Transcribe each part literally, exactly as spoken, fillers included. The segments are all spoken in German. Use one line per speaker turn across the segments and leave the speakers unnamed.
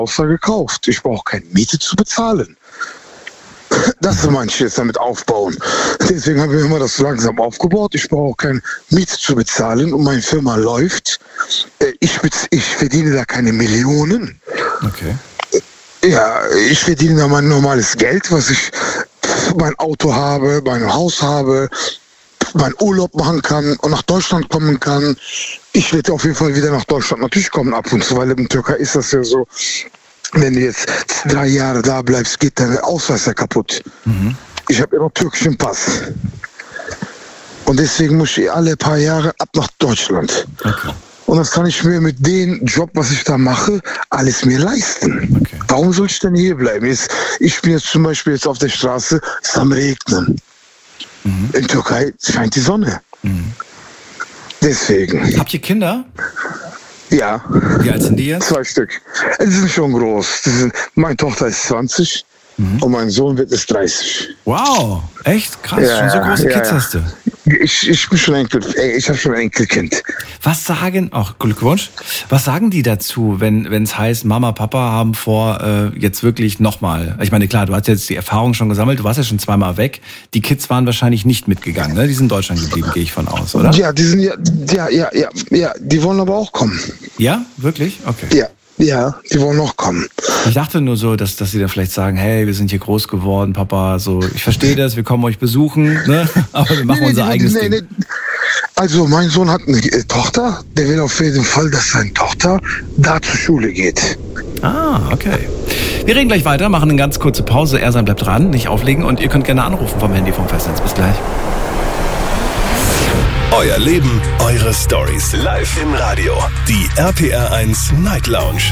Haus gekauft. Ich brauche keine Miete zu bezahlen. Das will manche jetzt damit aufbauen. Deswegen haben wir immer das langsam aufgebaut. Ich brauche keine Miete zu bezahlen und meine Firma läuft. Ich, ich verdiene da keine Millionen.
Okay.
Ja, ich verdiene da mein normales Geld, was ich mein Auto habe, mein Haus habe, meinen Urlaub machen kann und nach Deutschland kommen kann. Ich werde auf jeden Fall wieder nach Deutschland natürlich kommen ab und zu, weil in der Türkei ist das ja so, wenn du jetzt drei Jahre da bleibst, geht dein Ausweis ja kaputt. Mhm. Ich habe immer türkischen Pass. Und deswegen muss ich alle paar Jahre ab nach Deutschland. Okay. Und das kann ich mir mit dem Job, was ich da mache, alles mir leisten. Okay. Warum soll ich denn hier bleiben? Jetzt, ich bin jetzt zum Beispiel jetzt auf der Straße, es ist am Regnen. Mhm. In Türkei scheint die Sonne. Mhm. Deswegen.
Habt ihr Kinder?
Ja.
Wie alt sind die jetzt?
Zwei Stück. Die sind schon groß. Die sind, meine Tochter ist zwanzig mhm. und mein Sohn wird es dreißig.
Wow, echt krass. Ja, schon so große ja, Kids ja. hast du.
Ich, ich bin schon Enkel, ich habe schon ein Enkelkind.
Was sagen, auch Glückwunsch, was sagen die dazu, wenn wenn es heißt, Mama, Papa haben vor, äh, jetzt wirklich nochmal, ich meine, klar, du hast jetzt die Erfahrung schon gesammelt, du warst ja schon zweimal weg, die Kids waren wahrscheinlich nicht mitgegangen, ne? Die sind in Deutschland geblieben, gehe ich von aus, oder?
Ja, die sind ja, ja, ja, ja, ja, die wollen aber auch kommen.
Ja, wirklich? Okay.
Ja. Ja, die wollen noch kommen.
Ich dachte nur so, dass, dass sie da vielleicht sagen, hey, wir sind hier groß geworden, Papa, so, ich verstehe das, wir kommen euch besuchen, ne? Aber wir machen nee, unser nee, eigenes nee, Ding. Nee.
Also mein Sohn hat eine Tochter, der will auf jeden Fall, dass seine Tochter da zur Schule geht.
Ah, okay. Wir reden gleich weiter, machen eine ganz kurze Pause, Ersan bleibt dran, nicht auflegen und ihr könnt gerne anrufen vom Handy vom Festnetz. Bis gleich.
Euer Leben, eure Stories. Live im Radio. Die R P R eins Night Lounge.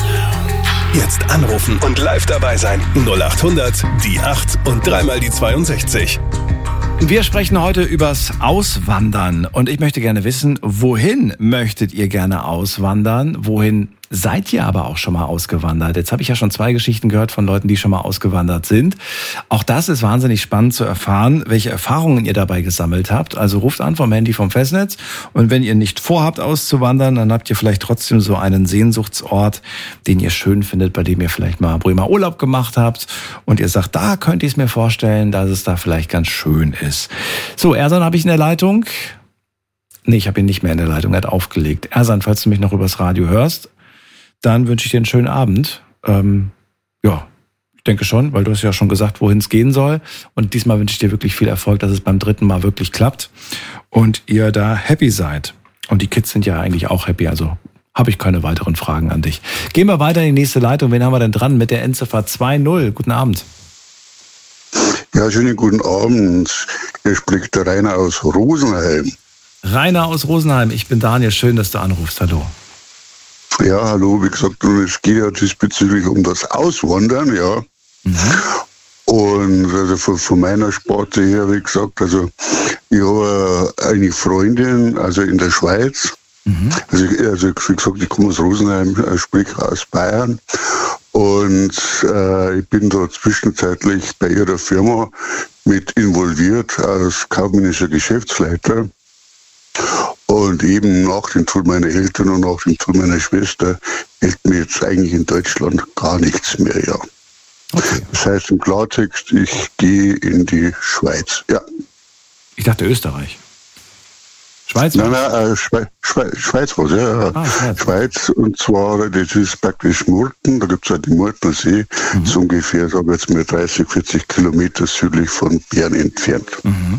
Jetzt anrufen und live dabei sein. null acht hundert, die acht und dreimal die zweiundsechzig.
Wir sprechen heute übers Auswandern. Und ich möchte gerne wissen, wohin möchtet ihr gerne auswandern? Wohin seid ihr aber auch schon mal ausgewandert? Jetzt habe ich ja schon zwei Geschichten gehört von Leuten, die schon mal ausgewandert sind. Auch das ist wahnsinnig spannend zu erfahren, welche Erfahrungen ihr dabei gesammelt habt. Also ruft an vom Handy vom Festnetz. Und wenn ihr nicht vorhabt auszuwandern, dann habt ihr vielleicht trotzdem so einen Sehnsuchtsort, den ihr schön findet, bei dem ihr vielleicht mal, wo ihr mal Urlaub gemacht habt. Und ihr sagt, da könnt ihr es mir vorstellen, dass es da vielleicht ganz schön ist. So, Ersan habe ich in der Leitung. Nee, ich habe ihn nicht mehr in der Leitung, er hat aufgelegt. Ersan, falls du mich noch übers Radio hörst, dann wünsche ich dir einen schönen Abend. Ähm, ja, ich denke schon, weil du hast ja schon gesagt, wohin es gehen soll. Und diesmal wünsche ich dir wirklich viel Erfolg, dass es beim dritten Mal wirklich klappt und ihr da happy seid. Und die Kids sind ja eigentlich auch happy, also habe ich keine weiteren Fragen an dich. Gehen wir weiter in die nächste Leitung. Wen haben wir denn dran mit der Endziffer zwei null? Guten Abend.
Ja, schönen guten Abend. Hier spricht der Rainer aus Rosenheim.
Rainer aus Rosenheim, ich bin Daniel. Schön, dass du anrufst. Hallo.
Ja, hallo, wie gesagt, es geht ja diesbezüglich um das Auswandern, ja. Mhm. Und also von, von meiner Sparte her, wie gesagt, also ich habe eine Freundin, also in der Schweiz. Mhm. Also, also wie gesagt, ich komme aus Rosenheim, sprich aus Bayern. Und äh, ich bin da zwischenzeitlich bei ihrer Firma mit involviert als kaufmännischer Geschäftsleiter. Und eben nach dem Tod meiner Eltern und nach dem Tod meiner Schwester hält mir jetzt eigentlich in Deutschland gar nichts mehr, ja. Okay. Das heißt im Klartext, ich gehe in die Schweiz, ja.
Ich dachte Österreich. Schweiz?
Nein, nein, äh, Schweiz, Schweiz, Schweiz was, ja. Ah, Schweiz. Schweiz, und zwar, das ist praktisch Murten, da gibt es halt den Murtener See, mhm. Das ist ungefähr, sagen wir jetzt mal dreißig, vierzig Kilometer südlich von Bern entfernt.
Mhm.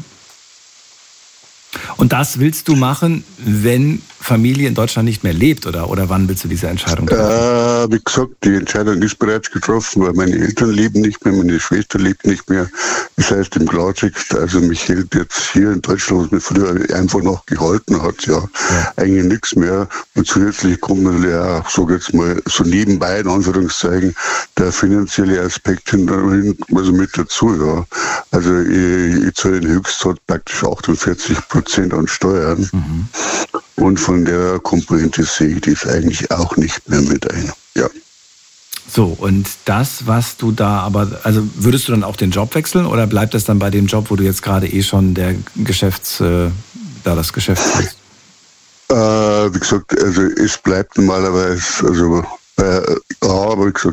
Und das willst du machen, wenn Familie in Deutschland nicht mehr lebt, oder, oder wann willst du diese Entscheidung treffen?
Äh, wie gesagt, die Entscheidung ist bereits getroffen, weil meine Eltern leben nicht mehr, meine Schwester lebt nicht mehr. Das heißt im Klartext, also mich hält jetzt hier in Deutschland, was mir früher einfach noch gehalten hat, ja, ja. eigentlich nichts mehr. Und zusätzlich kommt natürlich auch, sag jetzt mal, so nebenbei, in Anführungszeichen, der finanzielle Aspekt hin, also mit dazu, ja. Also ich, ich zahle den Höchstsatz praktisch achtundvierzig Prozent an Steuern. Mhm. Und von der Komponente sehe ich das eigentlich auch nicht mehr mit ein. Ja.
So, und das, was du da aber, also würdest du dann auch den Job wechseln oder bleibt das dann bei dem Job, wo du jetzt gerade eh schon der Geschäfts, äh, da das Geschäft hast?
Äh, wie gesagt, also es bleibt normalerweise, also Äh, ja, aber wie gesagt,